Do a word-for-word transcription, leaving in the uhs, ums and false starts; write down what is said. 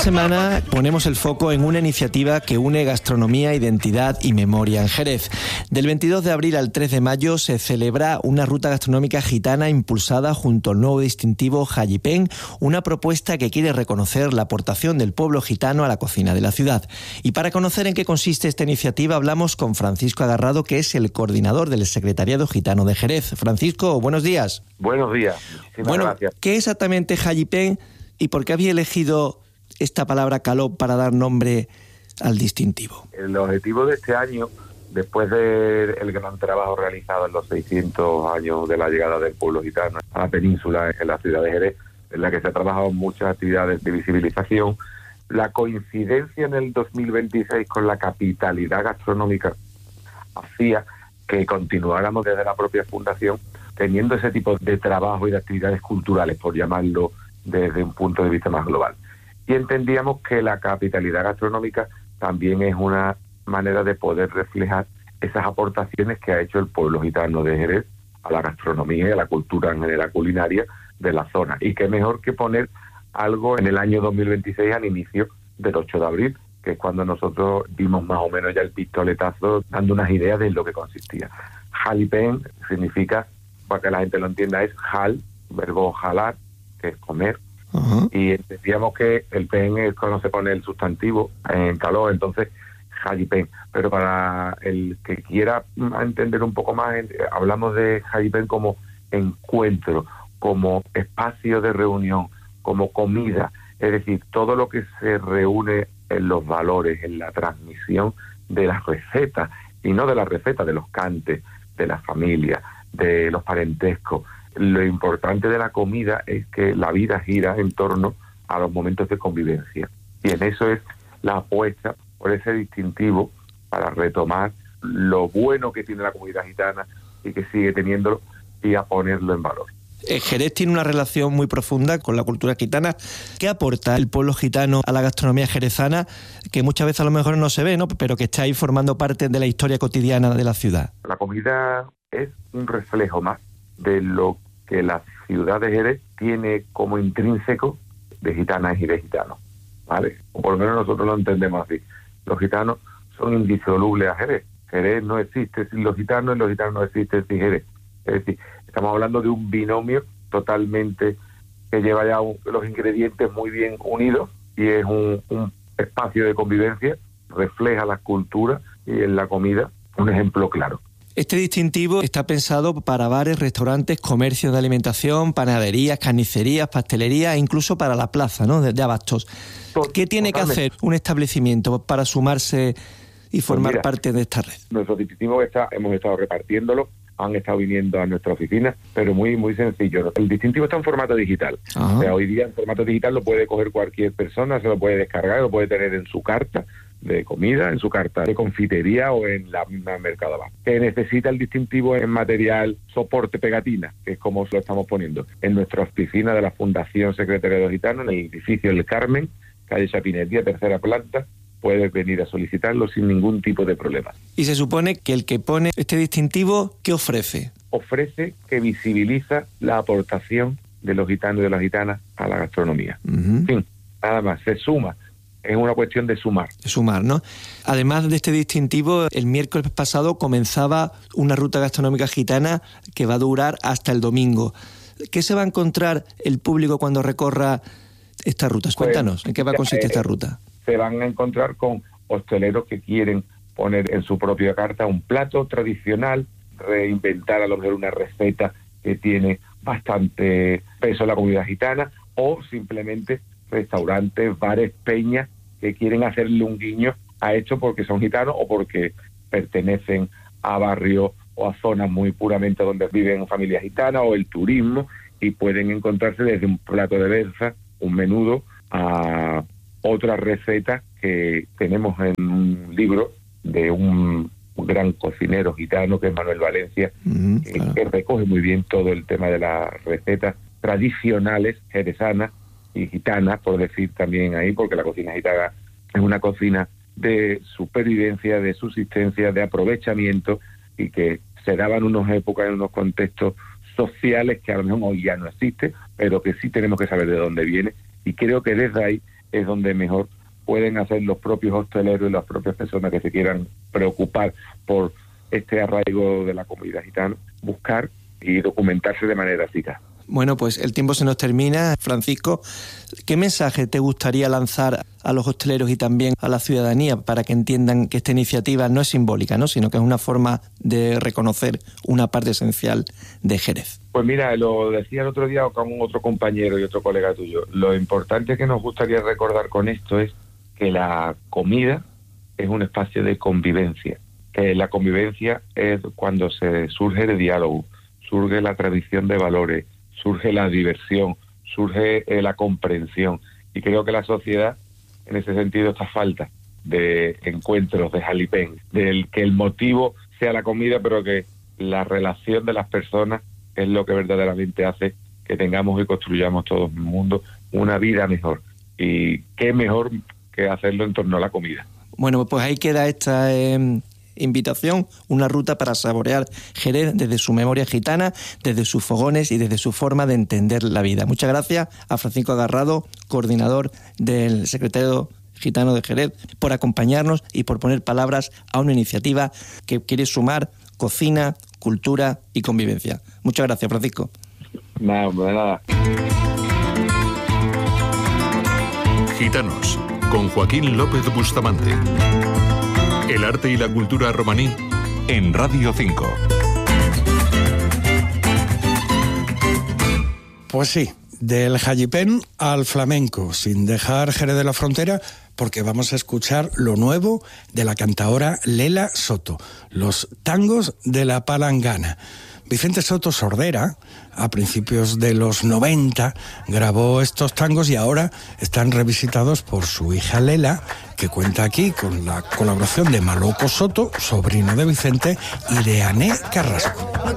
semana ponemos el foco en una iniciativa que une gastronomía, identidad y memoria en Jerez. Del veintidós de abril al tres de mayo se celebra una ruta gastronómica gitana impulsada junto al nuevo distintivo Jalipén, una propuesta que quiere reconocer la aportación del pueblo gitano a la cocina de la ciudad. Y para conocer en qué consiste esta iniciativa hablamos con Francisco Agarrado, que es el coordinador del Secretariado Gitano de Jerez. Francisco, buenos días. Buenos días. Muchísimas bueno, gracias. ¿Qué es exactamente Jalipén y por qué había elegido esta palabra caló para dar nombre al distintivo? El objetivo de este año, después del gran trabajo realizado en los seiscientos años de la llegada del pueblo gitano a la península, en la ciudad de Jerez, en la que se ha trabajado muchas actividades de visibilización, la coincidencia en el dos mil veintiséis con la capitalidad gastronómica hacía que continuáramos desde la propia fundación teniendo ese tipo de trabajo y de actividades culturales, por llamarlo desde un punto de vista más global. Y entendíamos que la capitalidad gastronómica también es una manera de poder reflejar esas aportaciones que ha hecho el pueblo gitano de Jerez a la gastronomía y a la cultura en general culinaria de la zona. Y qué mejor que poner algo en el año dos mil veintiséis al inicio del ocho de abril, que es cuando nosotros dimos más o menos ya el pistoletazo dando unas ideas de lo que consistía. Jalipén significa, para que la gente lo entienda, es jal, verbo jalar, que es comer. Uh-huh. Y decíamos que el pen es cuando se pone el sustantivo en calor, entonces Jalipén. Pero para el que quiera entender un poco más, hablamos de Jalipén como encuentro, como espacio de reunión, como comida, es decir, todo lo que se reúne en los valores, en la transmisión de las recetas, y no de las recetas, de los cantes, de la familia, de los parentescos. Lo importante de la comida es que la vida gira en torno a los momentos de convivencia. Y en eso es la apuesta por ese distintivo para retomar lo bueno que tiene la comunidad gitana y que sigue teniéndolo y a ponerlo en valor. Jerez tiene una relación muy profunda con la cultura gitana. ¿Qué aporta el pueblo gitano a la gastronomía jerezana, que muchas veces a lo mejor no se ve, ¿no?, pero que está ahí formando parte de la historia cotidiana de la ciudad? La comida es un reflejo más de lo que la ciudad de Jerez tiene como intrínseco de gitanas y de gitanos, ¿vale? O por lo menos nosotros lo entendemos así. Los gitanos son indisolubles a Jerez. Jerez no existe sin los gitanos y los gitanos no existen sin Jerez. Es decir, estamos hablando de un binomio totalmente que lleva ya un, los ingredientes muy bien unidos y es un, un espacio de convivencia, refleja la cultura y en la comida un ejemplo claro. Este distintivo está pensado para bares, restaurantes, comercios de alimentación, panaderías, carnicerías, pastelerías e incluso para la plaza, ¿no?, de, de abastos. ¿Qué tiene Totalmente. que hacer un establecimiento para sumarse y formar pues mira, parte de esta red? Nuestro distintivo está, hemos estado repartiéndolo, han estado viniendo a nuestra oficina, pero muy muy sencillo. El distintivo está en formato digital. Ajá. O sea, hoy día en formato digital lo puede coger cualquier persona, se lo puede descargar, lo puede tener en su carta de comida, en su carta de confitería o en la misma Mercadona. Que necesita el distintivo en material soporte pegatina, que es como lo estamos poniendo en nuestra oficina de la Fundación Secretariado Gitano, en el edificio El Carmen, calle Chapinería, tercera planta. Puedes venir a solicitarlo sin ningún tipo de problema. Y se supone que el que pone este distintivo, ¿qué ofrece? Ofrece que visibiliza la aportación de los gitanos y de las gitanas a la gastronomía. Uh-huh. En fin, nada más, se suma. Es una cuestión de sumar. De sumar, ¿no? Además de este distintivo, el miércoles pasado comenzaba una ruta gastronómica gitana que va a durar hasta el domingo. ¿Qué se va a encontrar el público cuando recorra estas rutas? Cuéntanos, ¿en qué va a consistir esta ruta? Se van a encontrar con hosteleros que quieren poner en su propia carta un plato tradicional, reinventar a lo mejor una receta que tiene bastante peso en la comunidad gitana, o simplemente restaurantes, bares, peñas que quieren hacerle un guiño a esto porque son gitanos o porque pertenecen a barrios o a zonas muy puramente donde viven familias gitanas, o el turismo, y pueden encontrarse desde un plato de berza, un menudo, a otras recetas que tenemos en un libro de un, un gran cocinero gitano que es Manuel Valencia, uh-huh, que, claro. que recoge muy bien todo el tema de las recetas tradicionales jerezanas y gitanas, por decir también ahí, porque la cocina gitana es una cocina de supervivencia, de subsistencia, de aprovechamiento, y que se daban en unas épocas, en unos contextos sociales que a lo mejor hoy ya no existe, pero que sí tenemos que saber de dónde viene, y creo que desde ahí es donde mejor pueden hacer los propios hosteleros y las propias personas que se quieran preocupar por este arraigo de la comunidad gitana, buscar y documentarse de manera eficaz. Bueno, pues el tiempo se nos termina. Francisco, ¿qué mensaje te gustaría lanzar a los hosteleros y también a la ciudadanía para que entiendan que esta iniciativa no es simbólica, ¿no?, sino que es una forma de reconocer una parte esencial de Jerez? Pues mira, lo decía el otro día con otro compañero y otro colega tuyo. Lo importante que nos gustaría recordar con esto es que la comida es un espacio de convivencia. Que la convivencia es cuando se surge el diálogo, surge la tradición de valores, surge la diversión, surge eh, la comprensión. Y creo que la sociedad, en ese sentido, está falta de encuentros, de jalipén, del que el motivo sea la comida, pero que la relación de las personas es lo que verdaderamente hace que tengamos y construyamos todos en el mundo una vida mejor. Y qué mejor que hacerlo en torno a la comida. Bueno, pues ahí queda esta eh, invitación, una ruta para saborear Jerez desde su memoria gitana, desde sus fogones y desde su forma de entender la vida. Muchas gracias a Francisco Agarrado, coordinador del Secretario Gitano de Jerez, por acompañarnos y por poner palabras a una iniciativa que quiere sumar cocina, cultura y convivencia. Muchas gracias, Francisco. Nada, nada. Gitanos, con Joaquín López Bustamante. El arte y la cultura romaní en Radio cinco. Pues sí, del jalipén al flamenco, sin dejar Jerez de la Frontera, porque vamos a escuchar lo nuevo de la cantaora Lela Soto, los tangos de la palangana. Vicente Soto Sordera, a principios de los noventa, grabó estos tangos y ahora están revisitados por su hija Lela, que cuenta aquí con la colaboración de Maloco Soto, sobrino de Vicente, y de Ané Carrasco.